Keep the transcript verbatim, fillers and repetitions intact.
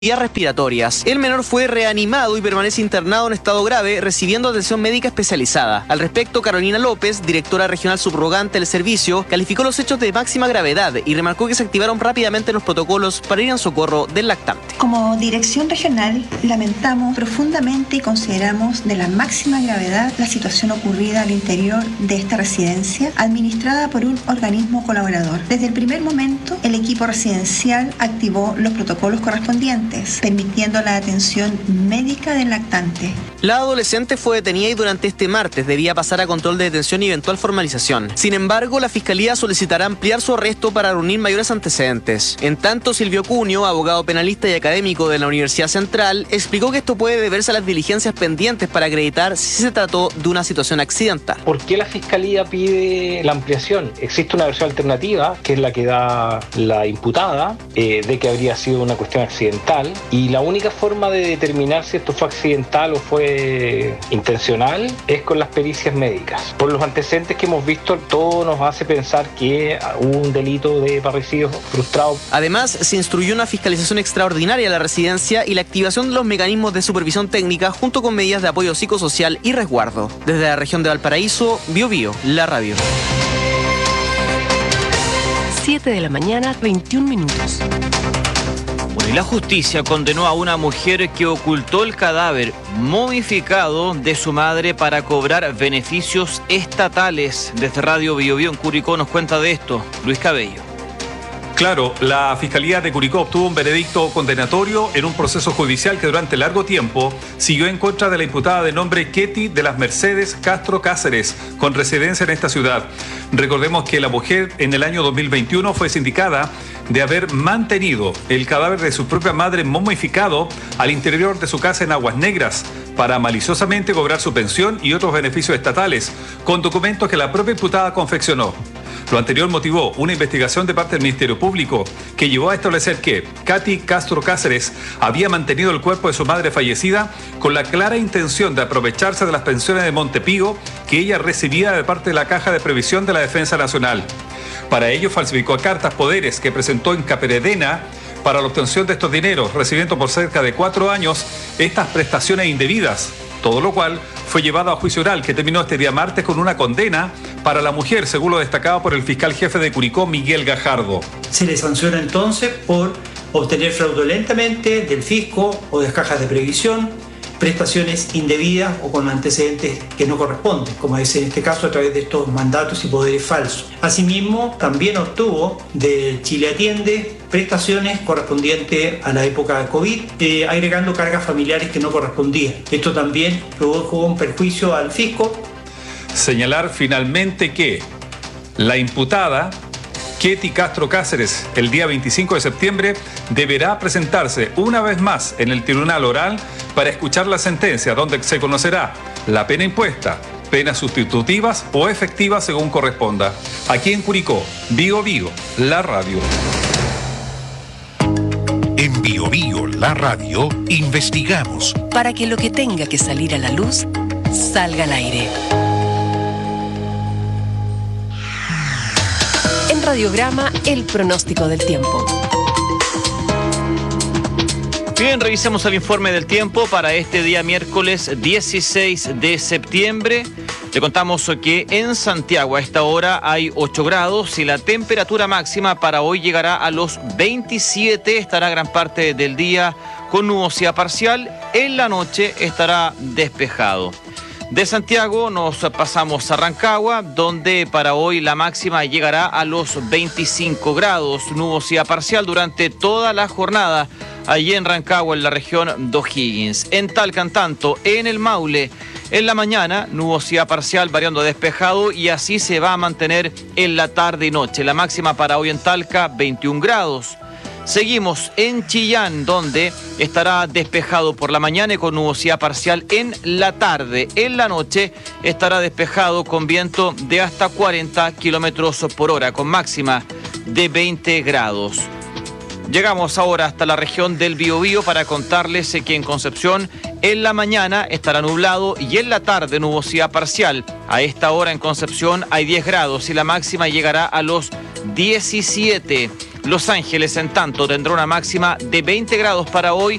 vías respiratorias. El menor fue reanimado y permanece internado en estado grave, recibiendo atención médica especializada. Al respecto, Carolina López, directora regional subrogante del servicio, calificó los hechos de máxima gravedad y remarcó que se activaron rápidamente los protocolos para ir en socorro del lactante. Como dirección regional, lamentamos profundamente y consideramos de la máxima gravedad la situación ocurrida al interior de esta residencia, administrada por un organismo colaborador. Desde el primer momento, el equipo residencial activó los protocolos correspondientes, permitiendo la atención médica del lactante. La adolescente fue detenida y durante este martes debía pasar a control de detención y eventual formalización. Sin embargo, la Fiscalía solicitará ampliar su arresto para reunir mayores antecedentes. En tanto, Silvio Cunio, abogado penalista y académico de la Universidad Central, explicó que esto puede deberse a las diligencias pendientes para acreditar si se trató de una situación accidental. ¿Por qué la Fiscalía pide la ampliación? Existe una versión alternativa, que es la que da la imputada, eh, de que habría sido una cuestión accidental. Y la única forma de determinar si esto fue accidental o fue intencional es con las pericias médicas. Por los antecedentes que hemos visto, todo nos hace pensar que hubo un delito de parricidio frustrado. Además, se instruyó una fiscalización extraordinaria a la residencia y la activación de los mecanismos de supervisión técnica junto con medidas de apoyo psicosocial y resguardo. Desde la región de Valparaíso, Bio Bio, la radio. siete de la mañana, veintiún minutos. Bueno, y la justicia condenó a una mujer que ocultó el cadáver momificado de su madre para cobrar beneficios estatales. Desde Radio Bio Bio en Curicó nos cuenta de esto Luis Cabello. Claro, la Fiscalía de Curicó obtuvo un veredicto condenatorio en un proceso judicial que durante largo tiempo siguió en contra de la imputada de nombre Ketty de las Mercedes Castro Cáceres, con residencia en esta ciudad. Recordemos que la mujer en el año dos mil veintiuno fue sindicada de haber mantenido el cadáver de su propia madre momificado al interior de su casa en Aguas Negras para maliciosamente cobrar su pensión y otros beneficios estatales, con documentos que la propia imputada confeccionó. Lo anterior motivó una investigación de parte del Ministerio Público que llevó a establecer que Katy Castro Cáceres había mantenido el cuerpo de su madre fallecida con la clara intención de aprovecharse de las pensiones de Montepío que ella recibía de parte de la Caja de Previsión de la Defensa Nacional. Para ello falsificó cartas poderes que presentó en Caperedena para la obtención de estos dineros, recibiendo por cerca de cuatro años estas prestaciones indebidas. Todo lo cual fue llevado a juicio oral que terminó este día martes con una condena para la mujer, según lo destacado por el fiscal jefe de Curicó, Miguel Gajardo. Se le sanciona entonces por obtener fraudulentamente del fisco o de las cajas de previsión prestaciones indebidas o con antecedentes que no corresponden, como es en este caso a través de estos mandatos y poderes falsos. Asimismo, también obtuvo de Chile Atiende prestaciones correspondientes a la época de COVID, eh, agregando cargas familiares que no correspondían. Esto también produjo un perjuicio al fisco. Señalar finalmente que la imputada Ketty Castro Cáceres, el día veinticinco de septiembre, deberá presentarse una vez más en el tribunal oral para escuchar la sentencia, donde se conocerá la pena impuesta, penas sustitutivas o efectivas según corresponda. Aquí en Curicó, Bio Bio, la radio. En Bio Bio, la radio, investigamos para que lo que tenga que salir a la luz salga al aire. En Radiograma, el pronóstico del tiempo. Bien, revisemos el informe del tiempo para este día miércoles dieciséis de septiembre. Le contamos que en Santiago a esta hora hay ocho grados y la temperatura máxima para hoy llegará a los veintisiete. Estará gran parte del día con nubosidad parcial. En la noche estará despejado. De Santiago nos pasamos a Rancagua, donde para hoy la máxima llegará a los veinticinco grados, nubosidad parcial durante toda la jornada, allí en Rancagua, en la región de O'Higgins. En Talca, en tanto, en el Maule, en la mañana, nubosidad parcial variando a despejado y así se va a mantener en la tarde y noche. La máxima para hoy en Talca, veintiún grados. Seguimos en Chillán, donde estará despejado por la mañana y con nubosidad parcial en la tarde. En la noche estará despejado con viento de hasta cuarenta kilómetros por hora, con máxima de veinte grados. Llegamos ahora hasta la región del Biobío para contarles que en Concepción en la mañana estará nublado y en la tarde nubosidad parcial. A esta hora en Concepción hay diez grados y la máxima llegará a los diecisiete. Los Ángeles, en tanto, tendrá una máxima de veinte grados para hoy.